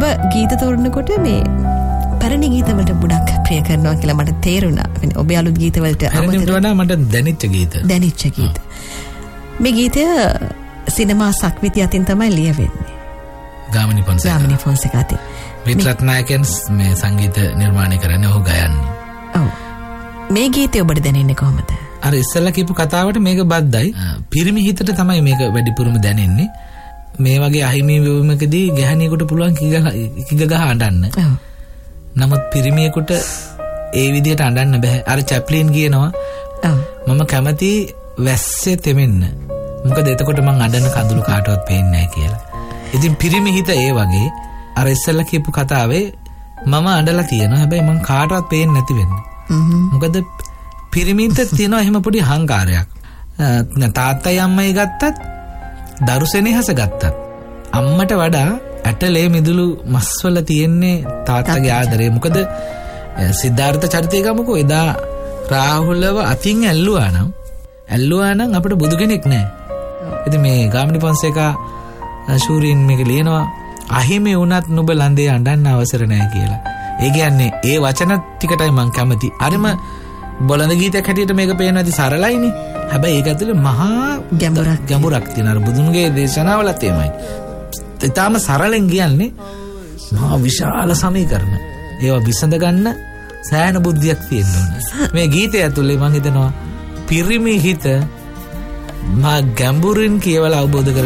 ඔබ ගීත තෝරනකොට මේ පැරණි ගීතවලට ගොඩක් ප්‍රිය කරනවා කියලා මට තේරුණා. ඔබේ අලුත් ගීතවලට අමතරව මට දැනෙච්ච ගීත. මේ ගීතය සිනමා සක්විති අතින් තමයි ලියවෙන්නේ. ගාමිණී ෆොන්සේකා අතින්. විත්‍රත්නායකයන් මේ සංගීත නිර්මාණය කරන්නේ ඔහු ගයන්නේ. ඔව්. මේ ගීතය ඔබට දැනෙන්නේ කොහොමද? අර ඉස්සෙල්ලා කියපු කතාවට මේක බද්දයි. පිරිමි හිතට තමයි මේක වැඩිපුරම දැනෙන්නේ. මේ වගේ අහිමි වීමකදී ගැහණියෙකුට පුළුවන් කිග ගහ අඬන්න. නමුත් පිරිමියෙකුට ඒ විදිහට අඬන්න බෑ. අර චැප්ලින් කියනවා මම කැමති වැස්සේ තෙමෙන්න. මොකද එතකොට මං අඬන කඳුළු කාටවත් පේන්නේ නැහැ කියලා. ඉතින් පිරිමි හිත ඒ වගේ අර ඉස්සෙල්ලා කියපු කතාවේ මම අඬලා තියෙනවා. හැබැයි මං කාටවත් පේන්නේ නැති වෙන්නේ. මොකද පිරිමින්ට තියෙනවා එහෙම පොඩි අහංකාරයක්. තාත්තයි අම්මයි ගත්තත් දරුසෙනෙහස ගත්තත් අම්මට වඩා ඇටලේ මිදුළු මස්වල තියෙන්නේ තාත්තගේ ආදරය. මොකද සිද්ධාර්ථ චරිතය ගමුකෝ. එදා රාහුලව අතින් ඇල්ලුවා නම් අපිට බුදු කෙනෙක් නැහැ. ඉතින් මේ ගාමිණී ෆොන්සේකා ශූරීන් මේක ලියනවා අහිමි වුණත් නුඹ ලඳේ අඬන්න අවසර නැහැ කියලා. ඒ කියන්නේ ඒ වචන ටිකටයි මම කැමති. අරම බොළඳ ගීතයක් හැටියට මේක පේනවා ඉතින් සරලයිනේ. හැබැයි ඒක ඇතුලේ මහා ගැඹුරක් තියෙනවා. බුදුන්ගේ දේශනාවලත් එහෙමයි. ඊටාම සරලෙන් කියන්නේ මහා විශාල සමීකරණ. ඒවා විසඳ ගන්න සෑහෙන බුද්ධියක් තියෙන්න ඕන. මේ ගීතය ඇතුලේ මම හිතනවා පිරිමි හිත මා ගැඹුරින් කියවලා අවබෝධ